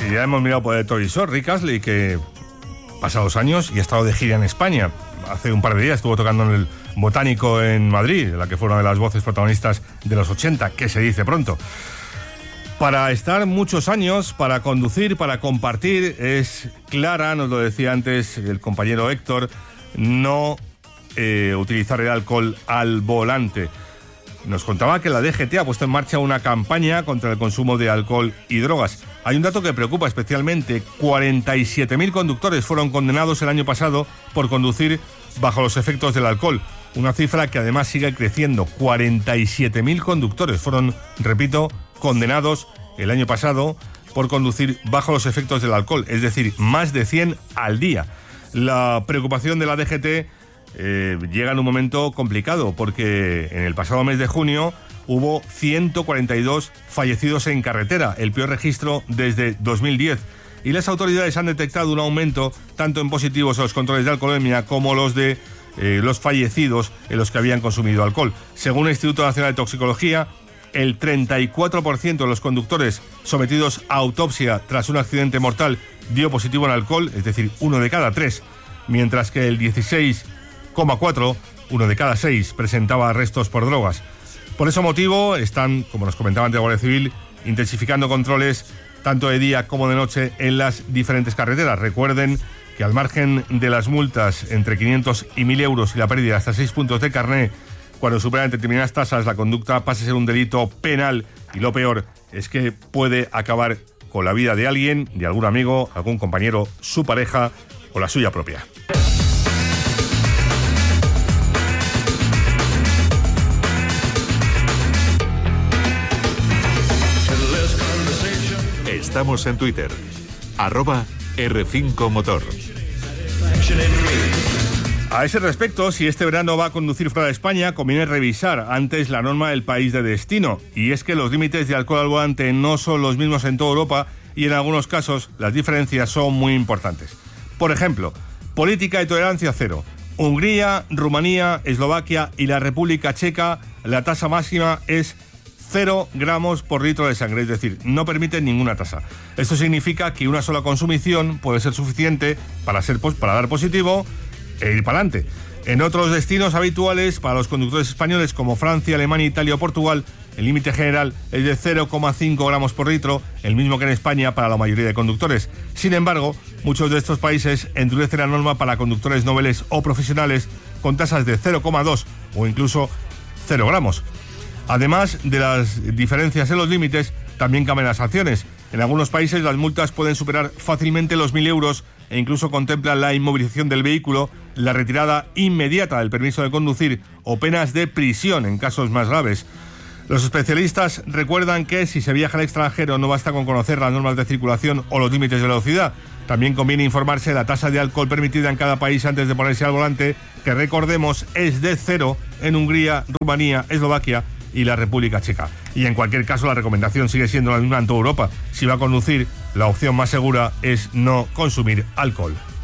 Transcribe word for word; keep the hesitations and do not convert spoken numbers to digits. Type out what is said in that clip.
si ya hemos mirado por el televisor, Rick Astley, que pasados años y ha estado de gira en España. Hace un par de días estuvo tocando en el Botánico en Madrid, la que fue una de las voces protagonistas de los ochenta, que se dice pronto. Para estar muchos años, para conducir, para compartir, es clara, nos lo decía antes el compañero Héctor, no eh, utilizar el alcohol al volante. Nos contaba que la D G T ha puesto en marcha una campaña contra el consumo de alcohol y drogas. Hay un dato que preocupa especialmente. cuarenta y siete mil conductores fueron condenados el año pasado por conducir bajo los efectos del alcohol. Una cifra que además sigue creciendo. cuarenta y siete mil conductores fueron, repito, condenados el año pasado por conducir bajo los efectos del alcohol. Es decir, más de cien al día. La preocupación de la D G T Eh, llega en un momento complicado porque en el pasado mes de junio hubo ciento cuarenta y dos fallecidos en carretera, el peor registro desde dos mil diez, y las autoridades han detectado un aumento tanto en positivos en los controles de alcoholemia como los de eh, los fallecidos en los que habían consumido alcohol. Según el Instituto Nacional de Toxicología, el treinta y cuatro por ciento de los conductores sometidos a autopsia tras un accidente mortal dio positivo en alcohol, es decir, uno de cada tres, mientras que el dieciséis coma cuatro, uno de cada seis, presentaba arrestos por drogas. Por ese motivo están, como nos comentaba antes la Guardia Civil, intensificando controles tanto de día como de noche en las diferentes carreteras. Recuerden que al margen de las multas entre quinientos y mil euros y la pérdida hasta seis puntos de carné, cuando superan determinadas tasas, la conducta pasa a ser un delito penal, y lo peor es que puede acabar con la vida de alguien, de algún amigo, algún compañero, su pareja o la suya propia. Estamos en Twitter, arroba erre cinco Motor. A ese respecto, si este verano va a conducir fuera de España, conviene revisar antes la norma del país de destino. Y es que los límites de alcohol al volante no son los mismos en toda Europa y en algunos casos las diferencias son muy importantes. Por ejemplo, política de tolerancia cero. Hungría, Rumanía, Eslovaquia y la República Checa, la tasa máxima es cero gramos por litro de sangre, es decir, no permiten ninguna tasa. Esto significa que una sola consumición puede ser suficiente para, ser, para dar positivo e ir para adelante. En otros destinos habituales para los conductores españoles como Francia, Alemania, Italia o Portugal, el límite general es de cero coma cinco gramos por litro, el mismo que en España para la mayoría de conductores. Sin embargo, muchos de estos países endurecen la norma para conductores noveles o profesionales con tasas de cero coma dos o incluso cero gramos. Además de las diferencias en los límites, también cambian las sanciones. En algunos países las multas pueden superar fácilmente los mil euros e incluso contemplan la inmovilización del vehículo, la retirada inmediata del permiso de conducir o penas de prisión en casos más graves. Los especialistas recuerdan que si se viaja al extranjero no basta con conocer las normas de circulación o los límites de velocidad. También conviene informarse de la tasa de alcohol permitida en cada país antes de ponerse al volante, que recordemos es de cero en Hungría, Rumanía, Eslovaquia y la República Checa. Y en cualquier caso la recomendación sigue siendo la misma en toda Europa. Si va a conducir, la opción más segura es no consumir alcohol.